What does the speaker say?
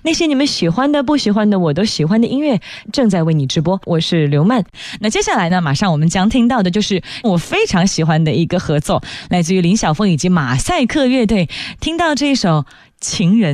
那些你们喜欢的不喜欢的我都喜欢的音乐正在为你直播，我是刘曼。那接下来呢，马上我们将听到的就是我非常喜欢的一个合作，来自于林晓峰以及马赛克乐队。听到这一首情人